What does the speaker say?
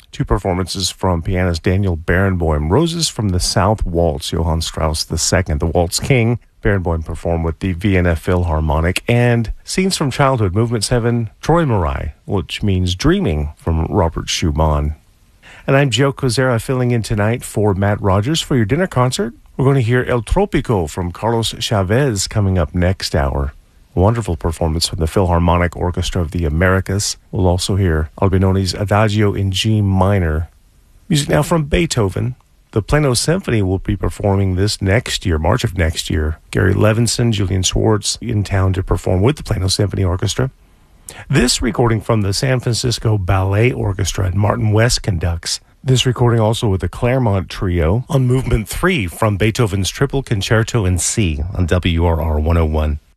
Two performances from pianist Daniel Barenboim. Roses from the South Waltz, Johann Strauss II, the Waltz King. Barenboim performed with the Vienna Philharmonic. And Scenes from Childhood, Movement 7, Träumerei, which means dreaming, from Robert Schumann. And I'm Joe Kozera, filling in tonight for Matt Rogers for your dinner concert. We're going to hear El Trópico from Carlos Chavez coming up next hour. A wonderful performance from the Philharmonic Orchestra of the Americas. We'll also hear Albinoni's Adagio in G minor. Music now from Beethoven. The Plano Symphony will be performing this next year, March of next year. Gary Levinson, Julian Schwartz in town to perform with the Plano Symphony Orchestra. This recording from the San Francisco Ballet Orchestra, and Martin West conducts. This recording also with the Claremont Trio on Movement 3 from Beethoven's Triple Concerto in C on WRR 101.